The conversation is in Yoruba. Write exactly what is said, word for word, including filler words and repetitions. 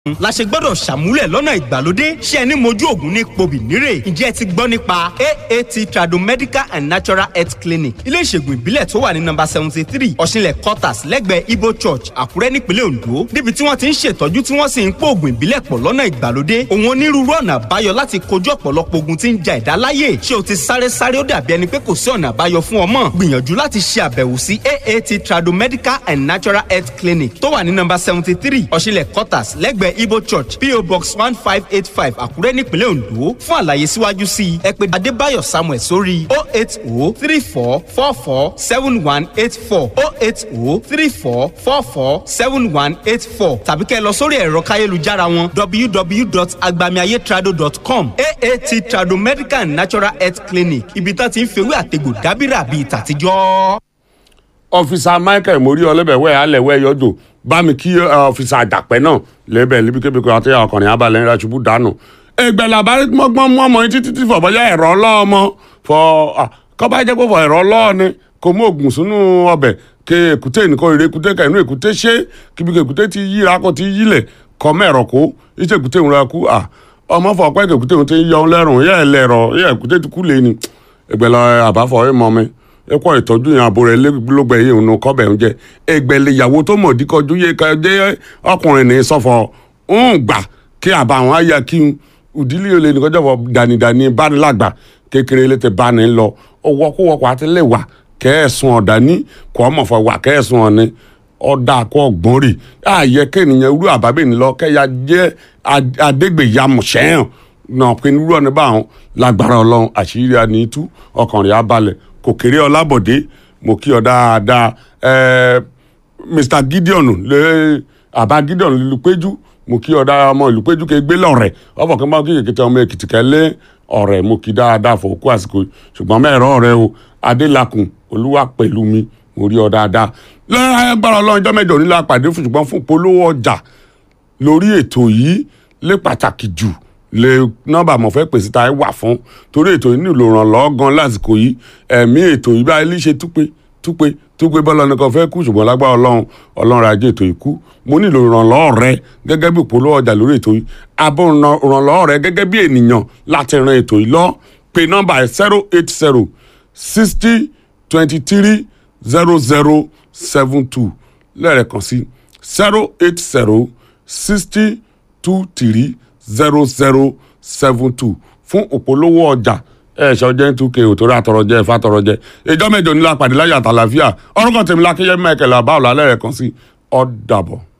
la ṣe gbọ́dọ̀ ṣàmúlẹ̀ lọ́nà ìgbàlódé ṣé ẹni mojú ògùn ní pobì nírè ǹjẹ́ ẹ ti gbọ́ nípa A A T Tradomedical and Natural Health Clinic ilé ìṣègùn ìbílẹ̀ tó wà ní nọ́mbà seventy three ọ̀ṣinlẹ̀ quarters lẹ́gbẹ̀ẹ́ Ibo Church Àkúrẹ́ nípínlẹ̀ Ondo níbi tí wọ́n ti ń ṣètọ́jú tí wọ́n sì ń pò ògùn ìbílẹ̀ pọ̀ lọ́nà ìgbàlódé òun onírúurú ọ̀nà àbáyọ láti kojú ọ̀pọ̀lọpọ̀ ogun tí ń ja ẹ̀dá láyè ṣé o ti sáré sáré ó dàbí ẹni pé kò sí ọ̀nà àbáyọ fún ọmọ gbìyànjú láti ṣe àbẹ̀wò sí A A T Tradomedical and Natural Health Clinic tó wà ní nọ́mbà seventy three ọ̀ṣinlẹ̀ quarters lẹ́gbẹ̀ẹ́ Ibo Church P O Box one five eight five Àkúrẹ́ nípínlẹ̀ Ondo fún àlàyé síwájú sí i ẹ pè Adébáyọ̀ Samuel sórí oh eight oh three four four four seven one eight four oh eight oh three four four four seven one eight four tàbí kẹ́ ẹ lọ sórí ẹ̀rọ káyélujára wọn w w w dot agbamiayetrado dot com A A T Tradomedical and Natural Health Clinic ibi tán ti ń fewé àtegbò dábìrà bíi tàtijọ́. Ọfíìsà Michael Mori ọlẹ́bẹ̀wẹ̀ alẹ́wẹ̀ yọjọ́ bá mi kí ọfíìsà àdàpẹ́ náà lẹ́bẹ̀ níbikíbi kan àti ọkùnrin abalẹ̀ ńlá ṣubú dànù. ẹgbẹ̀lá bá mọ́gbọ́n mú ọmọ yín títí tí fọ̀bọ́yá ẹ̀rọ ọlọ́ọ̀mọ fọ kọ́bá jẹ́ pé fọ ẹ̀rọ ọlọ́ọ̀ni kò mú ògùn sínú ọbẹ̀ ke èkúté nìkan èrè èkúté ka inú èkúté ṣé kíbi èkúté ti yíra kó ti yílẹ̀ kọ́ mẹ́rọ̀ kó iṣẹ́ èkúté ń ra kú ọmọ fọ ọpẹ́ èkúté ń ti yọ lẹ́rùn yẹ́ ẹ̀ lẹ́rọ̀ yẹ́ èkúté ti kú lé ni ẹgbẹ̀lá àbáfọ̀ ẹ̀ mọ́ mi ẹkọ ìtọ́jú yẹn àbò rẹ̀ lógbẹ̀ yìí ń kọ́bẹ̀ ń jẹ ẹgbẹ̀lẹ̀ ìyàwó tó mọ̀ díkọjú yé kẹjẹ ọkùnrin ní sọ́fọ̀ ń gbà kí àbá àwọn àyà kí n ìdílé olè nìkan jọ̀wọ́ dànìdànì bánilàgbà kékeré létè báni lọ ọwọ́ kó wọ́pọ̀ àti lè wà kẹ́ẹ̀sùn ọ̀dání kọ́ ọmọ fọ wà kẹ́ẹ̀sùn ọ̀ni ọ̀dà kọ́ ọ̀gbọ́n rì ààyè kẹ́nìyàn irú àbábẹ́ni lọ kẹ́yà jẹ́ adégbèyàmùsẹ́yàn náà pé irú ọ̀nà báwọn lágbára ọlọ́run àṣírí àníìtú ọkàn rẹ̀ á balẹ̀ kò kéré ọlábọ̀dé mo kí ọ dáadáa ẹẹ Mr Gideon lè àbá Gideon lùpẹ́jù mo kí ọ dáadáa ọmọ ìlùpẹ́jù kẹ́ gbé lọ́rẹ̀ ọ̀fọ̀ kan máa kí kèkété ọmọ èkìtì kẹ́lẹ́ ọ̀rẹ́ mo kí dáadáa fò kú àsìkò ṣùgbọ́n mẹ́rọ ọ̀rẹ́ o adélakùn olúwa pẹ̀lú mi mo rí ọ dáadáa lẹ́yìn agbára ọlọ́run ọjọ́ mẹ́jọ nílá pàdé fún ṣùgbọ́n fún polówó ọjà lórí ètò yìí lé pàtàkì jù lè nọ́mbà mo fẹ́ pèsè ta ẹ wà fún torí ètò yìí nílò ìrànlọ́wọ́ gan lásìkò yìí ẹ̀mí ètò yìí bá ilé ṣe túpé túpé túpé bọ́lá nìkan fẹ́ kú ṣùgbọ́n lágbára ọlọ́run ọlọ́run ajé ètò yìí kú mo nílò ìrànlọ́wọ́ rẹ gẹ́gẹ́ bí ìpolówó ọjà lórí ètò yìí abọ́ ìrànlọ́wọ́ rẹ gẹ́gẹ́ bí ènìyàn láti ran ètò yìí lọ pé nọ́mbà zero eight zero sixty twenty three zero zero seven two lẹ́ẹ̀kan sí zero eight zero sixty two three zero zero seven two fún òpolówó ọjà ẹ̀ṣọ́ jẹ́ two k òtòrí àtọ̀rọ̀jẹ́ ẹ̀fà àtọ̀rọ̀jẹ́ ìjọ́ mẹ́jọ nílá pàdé láyé àtàlàfíà ọ̀rọ̀ kan tèmi lákéyẹ́ Michael abáwọ̀lá lẹ́rẹ̀ẹ́ kan sí ọ̀dàbọ̀.